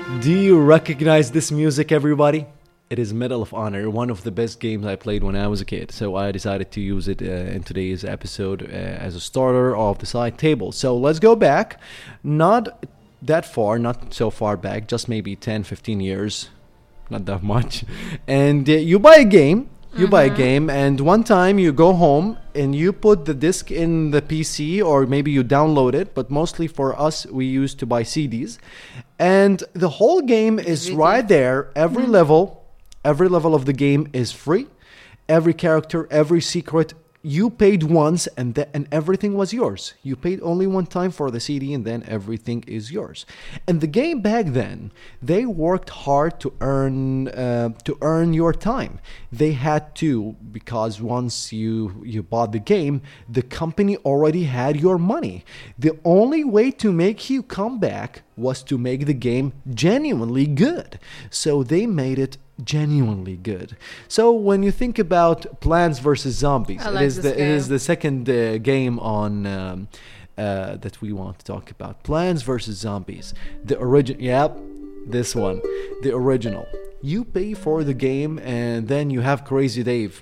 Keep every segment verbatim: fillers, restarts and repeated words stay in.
Do you recognize this music, everybody? It is Medal of Honor, one of the best games I played when I was a kid. So I decided to use it uh, in today's episode uh, as a starter of the side table. So let's go back, not that far, not so far back, just maybe ten, fifteen years, not that much. And uh, you buy a game. You mm-hmm. buy a game, and one time you go home and you put the disc in the P C, or maybe you download it, but mostly for us, we used to buy C Ds. And the whole game is right there. Every mm-hmm. level, every level of the game is free. Every character, every secret, you paid once, and th- and everything was yours. You paid only one time for the C D, and then everything is yours. And the game back then, they worked hard to earn uh, to earn your time. They had to, because once you you bought the game, the company already had your money. The only way to make you come back was to make the game genuinely good. So they made it genuinely good. So when you think about Plants versus Zombies, I like it is this the game. it is the second uh, game on um, uh, that we want to talk about. Plants versus Zombies, the origin. Yep, this one, the original. You pay for the game, and then you have Crazy Dave.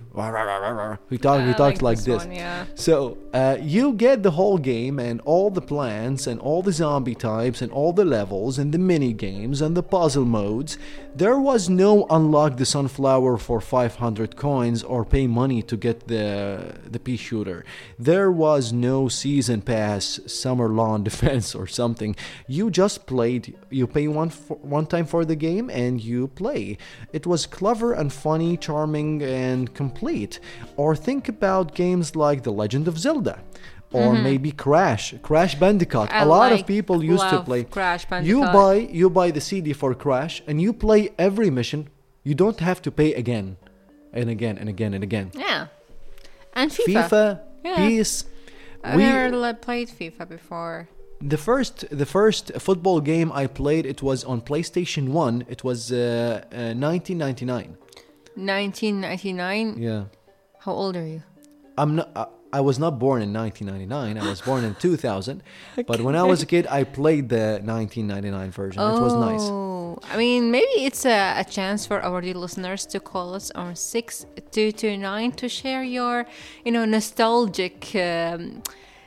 He talk, I he talks like like this this. one, yeah. So uh, you get the whole game and all the plans and all the zombie types and all the levels and the mini games and the puzzle modes. There was no unlock the sunflower for five hundred coins or pay money to get the the pea shooter. There was no season pass, summer lawn defense or something. You just played. You pay one for, one time for the game and you play. It was clever and funny, charming and complete. Or think about games like The Legend of Zelda. Or mm-hmm. maybe Crash, Crash Bandicoot. I A lot like, of people used to love play. Crash Bandicoot. You buy you buy the C D for Crash and you play every mission. You don't have to pay again and again and again and again. Yeah. And FIFA. FIFA, yeah. Peace. I've never played FIFA before. The first the first football game I played, it was on PlayStation one. It was uh, uh, nineteen ninety-nine. nineteen ninety-nine? Yeah. How old are you? I'm not. I, I was not born in nineteen ninety-nine. I was born in two thousand. Okay. But when I was a kid, I played the nineteen ninety-nine version. Oh, it was nice. I mean, maybe it's a, a chance for our dear listeners to call us on six two two nine to share your, you know, nostalgic um,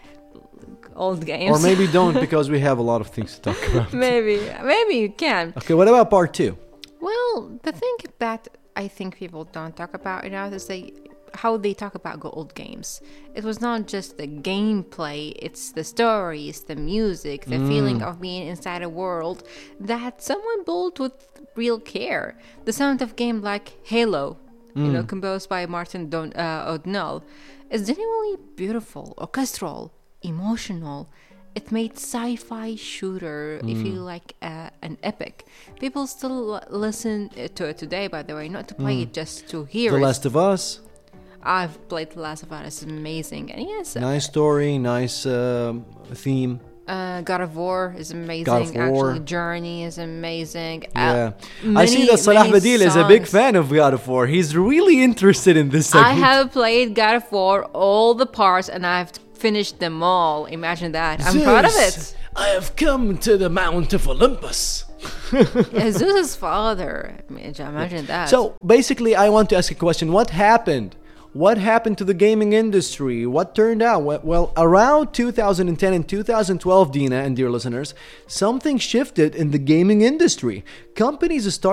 old games. Or maybe don't, because we have a lot of things to talk about. maybe, maybe you can. Okay, what about part two? Well, the thing that I think people don't talk about enough is they how they talk about old games. It was not just the gameplay, it's the stories, the music, the mm. feeling of being inside a world that someone built with real care. The sound of game like Halo, mm. you know, composed by Martin Don- uh, O'Donnell, is genuinely beautiful, orchestral, emotional. It made sci-fi shooter mm. feel like uh, an epic. People still l- listen to it today, by the way, not to play mm. it, just to hear the it. The Last of Us. I've played The Last of Us. It's amazing. And yes, nice story, nice uh, theme. Uh, God of War is amazing. God of War. Actually, Journey is amazing. Yeah, uh, many, I see that Salah Badil is a big songs. fan of God of War. He's really interested in this segment. I have played God of War, all the parts, and I've finished them all. Imagine that. I'm Zeus, proud of it. I have come to the Mount of Olympus. Yeah, Zeus's father. Imagine that. So basically, I want to ask a question. What happened? What happened to the gaming industry? What turned out? Well, around two thousand ten and two thousand twelve, Dina and dear listeners, something shifted in the gaming industry. Companies started